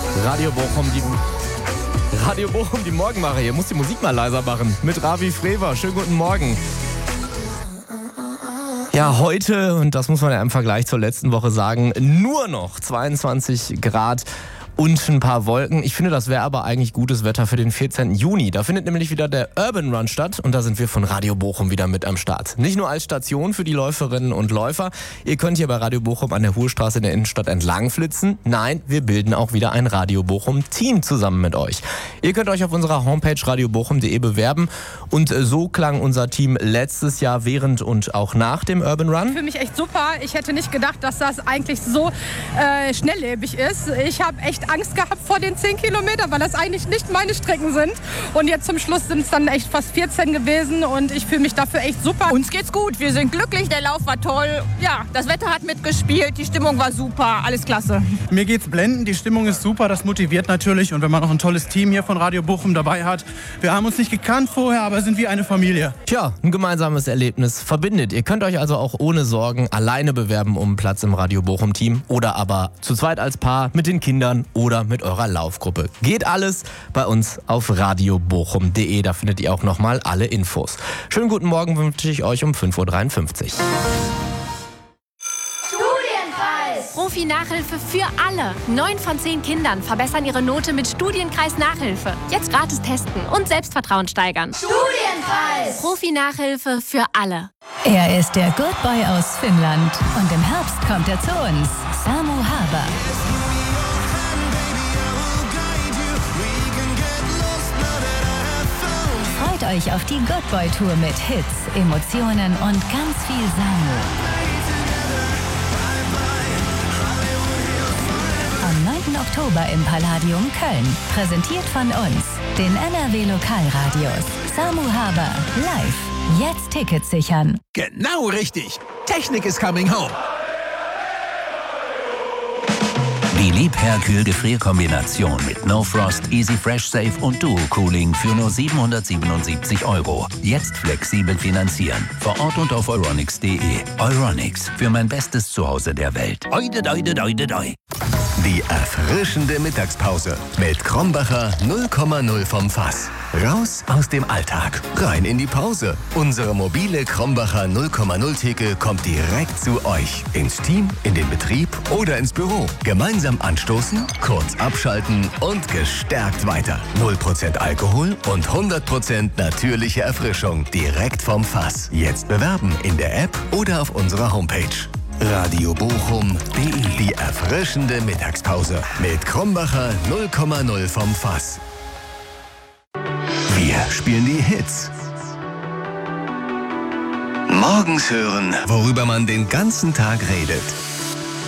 Radio Bochum, die Morgenmacher. Hier muss die Musik mal leiser machen. Mit Ravi Frewer. Schönen guten Morgen. Ja, heute, und das muss man ja im Vergleich zur letzten Woche sagen, nur noch 22 Grad und ein paar Wolken. Ich finde, das wäre aber eigentlich gutes Wetter für den 14. Juni. Da findet nämlich wieder der Urban Run statt und da sind wir von Radio Bochum wieder mit am Start. Nicht nur als Station für die Läuferinnen und Läufer. Ihr könnt hier bei Radio Bochum an der Hohlstraße in der Innenstadt entlang flitzen. Nein, wir bilden auch wieder ein Radio Bochum Team zusammen mit euch. Ihr könnt euch auf unserer Homepage radiobochum.de bewerben und so klang unser Team letztes Jahr während und auch nach dem Urban Run. Für mich echt super. Ich hätte nicht gedacht, dass das eigentlich so schnelllebig ist. Ich habe echt Angst gehabt vor den 10 Kilometern, weil das eigentlich nicht meine Strecken sind. Und jetzt zum Schluss sind es dann echt fast 14 gewesen und ich fühle mich dafür echt super. Uns geht's gut, wir sind glücklich, der Lauf war toll. Ja, das Wetter hat mitgespielt, die Stimmung war super, alles klasse. Mir geht's blendend, die Stimmung ist super, das motiviert natürlich. Und wenn man noch ein tolles Team hier von Radio Bochum dabei hat. Wir haben uns nicht gekannt vorher, aber sind wie eine Familie. Tja, ein gemeinsames Erlebnis verbindet. Ihr könnt euch also auch ohne Sorgen alleine bewerben um einen Platz im Radio Bochum Team oder aber zu zweit als Paar mit den Kindern oder mit eurer Laufgruppe. Geht alles bei uns auf radiobochum.de. Da findet ihr auch nochmal alle Infos. Schönen guten Morgen wünsche ich euch um 5.53 Uhr. Profi-Nachhilfe für alle. 9 von 10 Kindern verbessern ihre Note mit Studienkreis Nachhilfe. Jetzt gratis testen und Selbstvertrauen steigern. Studienkreis! Profi-Nachhilfe für alle. Er ist der Good Boy aus Finnland und im Herbst kommt er zu uns. Samu Haber. Freut euch auf die Good Boy Tour mit Hits, Emotionen und ganz viel Samu. Am 9. Oktober im Palladium Köln. Präsentiert von uns, den NRW Lokalradios. Samu Haber, live. Jetzt Tickets sichern. Genau richtig. Technik is coming home. Die Liebherr-Kühl-Gefrierkombination mit No Frost, Easy Fresh Safe und Duo Cooling für nur 777 €. Jetzt flexibel finanzieren. Vor Ort und auf euronics.de. Euronics, für mein bestes Zuhause der Welt. Oide, doide, doide, doi. Die erfrischende Mittagspause mit Krombacher 0,0 vom Fass. Raus aus dem Alltag, rein in die Pause. Unsere mobile Krombacher 0,0 Theke kommt direkt zu euch. Ins Team, in den Betrieb oder ins Büro. Gemeinsam anstoßen, kurz abschalten und gestärkt weiter. 0% Alkohol und 100% natürliche Erfrischung direkt vom Fass. Jetzt bewerben in der App oder auf unserer Homepage. radiobochum.de. Die erfrischende Mittagspause mit Krombacher 0,0 vom Fass. Wir spielen die Hits. Morgens hören, worüber man den ganzen Tag redet.